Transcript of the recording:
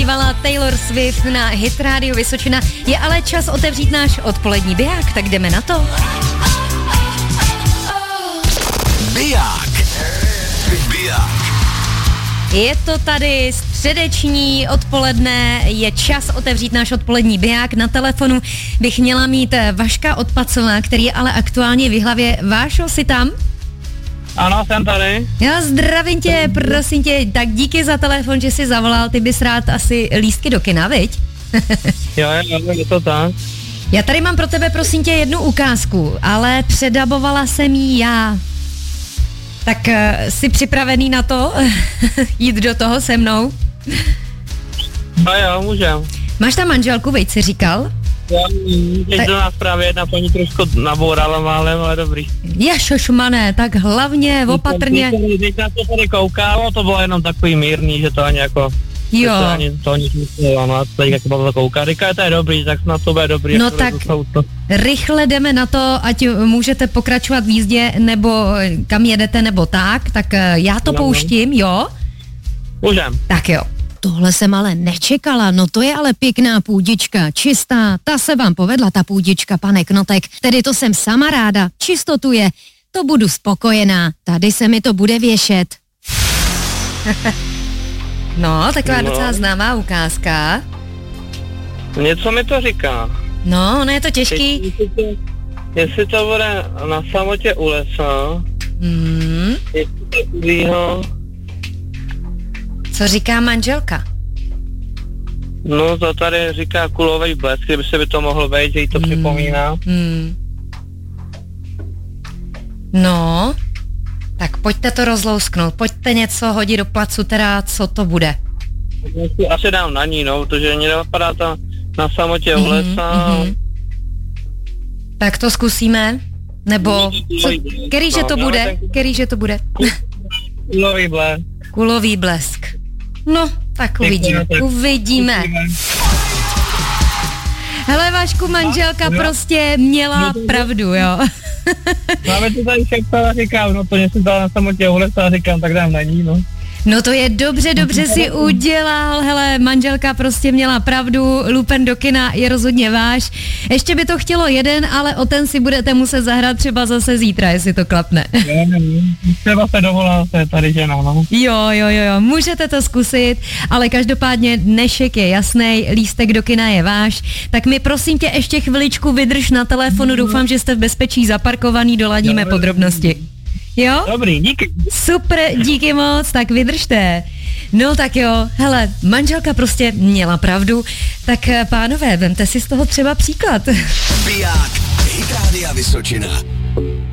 zpívala Taylor Swift na Hit Radio Vysočina. Je ale čas otevřít náš odpolední biják, tak jdeme na to. Biják. Je to tady středeční odpoledne, je čas otevřít náš odpolední biják. Na telefonu bych měla mít Vaška od Pacova, který je ale aktuálně v Jihlavě. Vášo, jsi tam? Ano, jsem tady. Já zdravím tě, prosím tě, tak díky za telefon, že jsi zavolal, ty bys rád asi lístky do kina, viď? Jo, je to tak. Já tady mám pro tebe, prosím tě, jednu ukázku, ale předabovala jsem ji já. Tak jsi připravený na to jít do toho se mnou? No jo, můžem. Máš tam manželku, viď, jsi říkal? Teď do nás právě jedna paní trošku nabourala málem, ale dobrý. Ježošmané, tak hlavně opatrně. Teď na to tady koukalo, to bylo jenom takový mírný, že to ani jako... Jo. To ani smyslela, no a teď jak to kouká, říká, to je dobrý, tak snad to bude dobrý. No tak rychle jdeme na to, ať můžete pokračovat v jízdě, nebo kam jedete, nebo tak já to pouštím, jo? Můžem. Tak jo. Tohle jsem ale nečekala, no to je ale pěkná půdička, čistá, ta se vám povedla, ta půdička, pane Knotek, tedy to jsem sama ráda, čistotu je, to budu spokojená, tady se mi to bude věšet. No, taková docela známá ukázka. Něco mi to říká. No, ono je to těžký. Jestli to bude na samotě u lesa, jestli to budýho. Co říká manželka? No, to tady říká kulový blesk, kdyby se by to mohlo být, že jí to připomíná. No, tak pojďte to rozlousknout, pojďte něco hodit do placu, teda co to bude. Asi dám na ní, no, protože mě napadá to na samotě u lesa. Tak to zkusíme, nebo kterýže to bude, kterýže to bude? Kulový blesk. Kulový blesk. No, tak uvidíme. Hele, Vašku, manželka prostě měla pravdu, jo. Máme to tady všechno a říkám, no to něco dala na samotě u lesa a říkám, tak dám na ní, no. No to je dobře si udělal, hele, manželka prostě měla pravdu, lupen do kina je rozhodně váš. Ještě by to chtělo jeden, ale o ten si budete muset zahrát třeba zase zítra, jestli to klapne. Třeba se dovolá se tady žena, no. Jo, můžete to zkusit, ale každopádně dnešek je jasnej, lístek do kina je váš, tak mi prosím tě ještě chviličku vydrž na telefonu, doufám, že jste v bezpečí zaparkovaný, doladíme podrobnosti. Jo? Dobrý, díky. Super, díky moc, tak vydržte. No tak jo, hele, manželka prostě měla pravdu, tak pánové, vemte si z toho třeba příklad. Biják, Hit Rádia Vysočina.